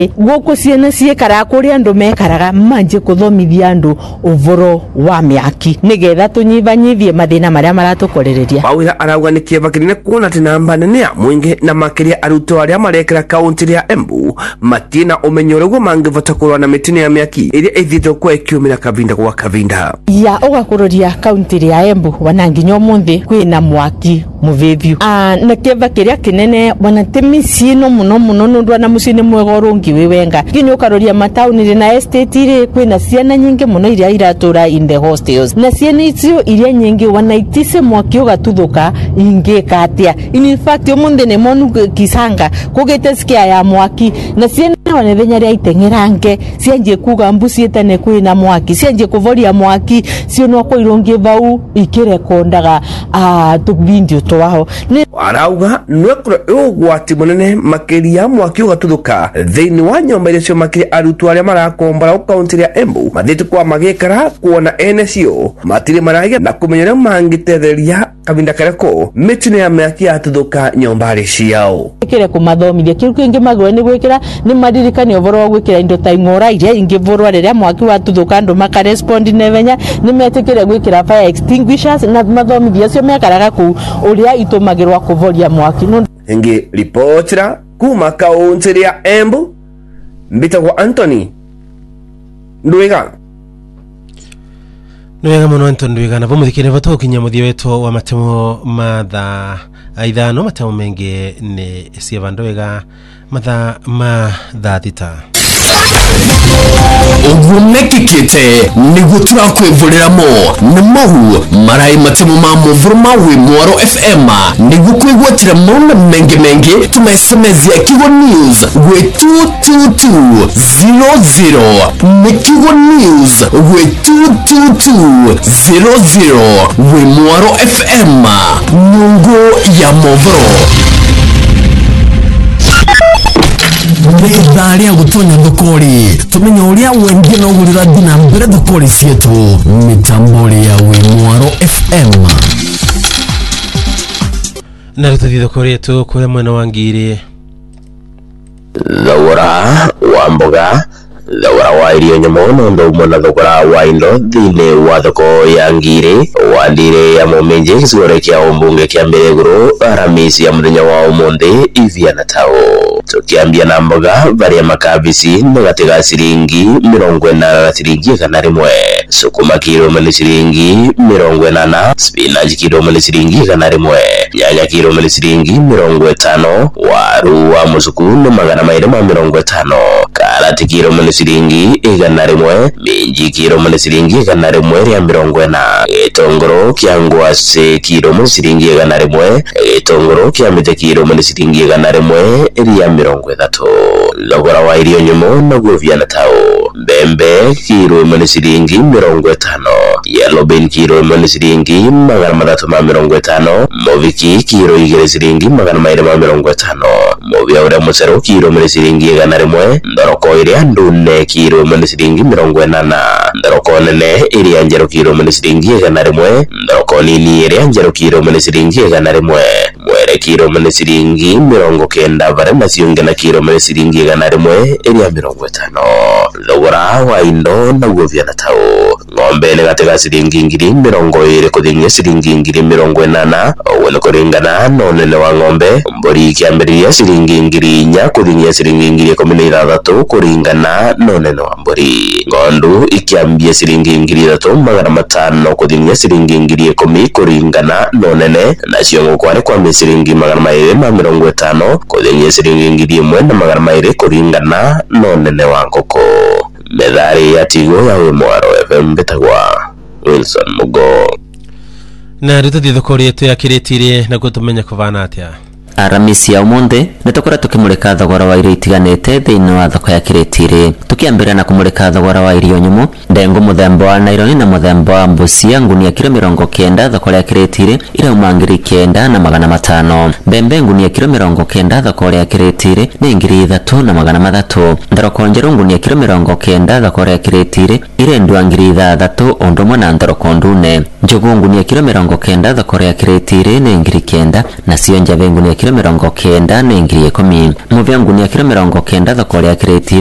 Goko ciana ciekara kuria andu mekaraga manje kuthomithia andu uvoro wa miaki nigetha tunyivanyivie mathina maria maratukorereria. Bawira arauga ni kieva kinene kuona ati namba nene ya mwingi na makiria arutwo aria marekera kaunti ya Embu matina umenyo uria mangivota kurwa na mitino ya miaki iria ithitwo kwa ikiumira kavinda gwa kavinda. Ya ugakururia kaunti ya Embu wananginya umuthi kwina mwaki muvivyu. Na kieva kiria kinene wanatemisi no muno nundwa na musini mwega urungi wiwenga. Kinyo karoria matauni na estate ire kwina ciana nyingi muno iria iratura in the hostels. Na ciana icio iria nyingi wanaitise mwaki ugatuthuka ingika atia. In fact umuthi ni monu kisanga kugite skia ya mwaki na ciana wanethenya ria itengerange cianjie kuga mbuci etane kwina mwaki cianjie kuvoria mwaki cio no kwa irungi vau ikirekondaga tu video twao. Arauga nwekura ugwati munene makiria mwaki ugatuthuka thiini wa nyomba iria cio makiria arutwo aria marakombora kaunti ya Embu mathitu kwa magikara kuona NSO matiri maragia na kumenyera mangitetheria kavinda kareko mitino ya miaki atuthuka nyomba ciao ikire kumathomithia kiru kingi magwe ni gwikira ni madirikani ovoro gwikira indo ta ingora iria ingivurwa riria mwaki watuthuka andu makarespond nevenya ni metikire gwikira fire extinguishers na mathomithia cio mekaraga ku uria itumagirwa kuvoria mwaki. Ingi ripotira kuma kaunti ya Embu mbitagwa Anthony Ndwiga. Nwega muno Anthony Ndwiga na bamuthikire batokinya muthie wetu wa matemo matha aithano matemo mengi ni cievando wega matha ma thatita. Ugumekikite nigutura kwivuliramo ni mahu marai matemo ma muvuruma wi Mwaro FM nigukwigwatira mona mengi tumesemezia Kigo News we 22200 ni Kigo News we 22200 we Mwaro FM nungo ya movoro. Ndari ya gutonya ndukori tumenya uria wengi no gurira dina mbere ndukori cietu mitambori ya wi Mwaro FM na rutithia ndukori yetu kwa mwena wa Ngiri. Thogora wa mboga, thogora wa irio nyamu ndo umona thogora wa indo thini wa thoko ya Ngiri wandire ya muminji gicigore kia umbunge kia Mbereguru Aramisi ya muthenya wa umuthi iviana tao. Tukiambia na mboga varia makabisi ni gatiga ciringi 40 na ciringi 100, sukuma kilo mali ciringi 40, spinach kilo mali ciringi 100, nyanya kilo mali ciringi 50, waru wa musuku ni 250, karati kilo mali ciringi 100, minji kilo mali ciringi 100 ya 40, gitunguru kia ngwase kilo mali ciringi 100, gitunguru kia mite kilo mali ciringi 100 ya 30. Thogora wa irio nyumu naguo viana tao. Mbembe kilo mali ciringi 50, yellow bean kilo mali ciringi 350, moviki kilo 2 ciringi 250, movia ure mucero kilo mali ciringi 100, ndoroko iria ndune kilo mali ciringi 80, ndoroko nene iria njero kilo mali ciringi 100, ndoroko nini iria njero kilo mali ciringi 100, mwere kilo mali ciringi 90 vare maciunge na kilo mali ciringi 100 iria 50. Thogora wa indo naguo viana tao. Ng'ombe ni gatega ciringi 20,000 kuthinya ciringi 80,000 wena kuringana na unene wa ng'ombe. Mburi kiambiria ciringi 4,000 kuthinya ciringi 16 kuringana na unene wa mburi. Ng'ondu ikiambia ciringi 3,500 kuthinya ciringi 10,000 kuringana na unene. Nacio ngukware kwa ciringi 250 kuthinya ciringi 1,200 kuringana na unene wa ngoko. Medhari ya Tigo ya Mwaro FM betagwa Wilson Mugo. Na rutithia ndukori yetu ya kiritire na gutumenya kuvana atia. Aramisi ya umuthi nitukora tukimurika thogora wa irio itiganite thiini wa thoko ya kiritire. Tukiambira na kumurika thogora wa irio nyumu ndengu muthemba wa naironi na muthemba wa mbucia ngunia kilo 90 thoko ya kiritire irauma 9,500. Mbembe ngunia kilo 90 thoko ya kiritire ni 3,300. Ndoroko njeru ngunia kilo 90 thoko ya kiritire irendwa 3,000 ondumwe na ndoroko ndune. Njugu ngunia kilo 90 thoko ya kiritire ni 9,000 na cio njave ngunia kilo kilo 90 na ngiri 10 muvya ngunia kilo 90 thoko ria kireti